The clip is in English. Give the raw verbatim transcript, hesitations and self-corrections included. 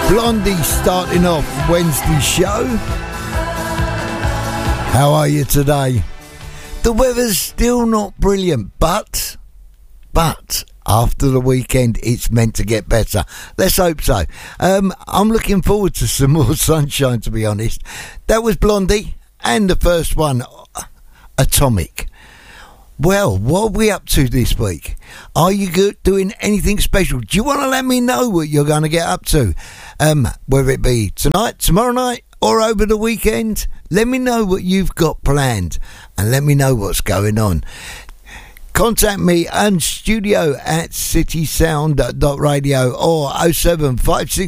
Blondie starting off Wednesday show. How are you today? The weather's still not brilliant, but, but after the weekend, it's meant to get better. Let's hope so. Um, I'm looking forward to some more sunshine, to be honest. That was Blondie, and the first one, Atomic. Well, what are we up to this week? Are you good, doing anything special? Do you want to let me know what you're going to get up to? Um, whether it be tonight, tomorrow night, or over the weekend? Let me know what you've got planned, and let me know what's going on. Contact me on studio at citysound dot radio or oh seven five six